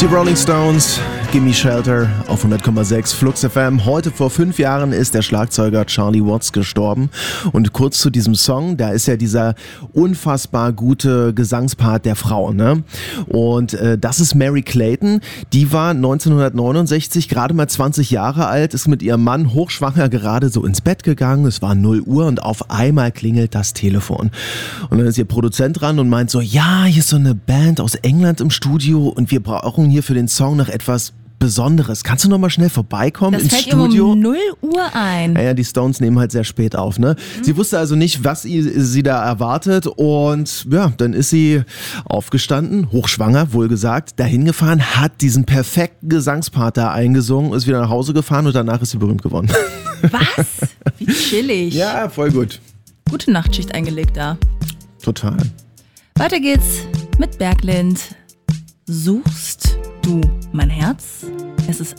Die Rolling Stones, Gimme Shelter auf 100,6 Flux FM. Heute vor 5 Jahren ist der Schlagzeuger Charlie Watts gestorben. Und kurz zu diesem Song, da ist ja dieser unfassbar gute Gesangspart der Frau, ne? Und das ist Merry Clayton. Die war 1969 gerade mal 20 Jahre alt, ist mit ihrem Mann hochschwanger gerade so ins Bett gegangen. Es war 0 Uhr und auf einmal klingelt das Telefon. Und dann ist ihr Produzent dran und meint so, ja, hier ist so eine Band aus England im Studio und wir brauchen hier für den Song noch etwas Besonderes. Kannst du noch mal schnell vorbeikommen ins Studio? Das fällt um 0 Uhr ein. Ja, die Stones nehmen halt sehr spät auf, ne? Sie wusste also nicht, was sie da erwartet und ja, dann ist sie aufgestanden, hochschwanger, wohlgesagt, dahin gefahren, hat diesen perfekten Gesangspart da eingesungen, ist wieder nach Hause gefahren und danach ist sie berühmt geworden. Was? Wie chillig. Ja, voll gut. Gute Nachtschicht eingelegt da. Total. Weiter geht's mit Berglind. Suchst du mein Herz? Es ist